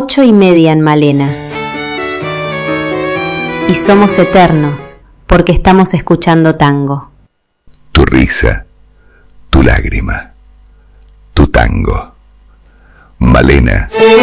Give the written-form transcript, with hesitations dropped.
8:30 en Malena. Y somos eternos porque estamos escuchando tango. Tu risa, tu lágrima, tu tango. Malena.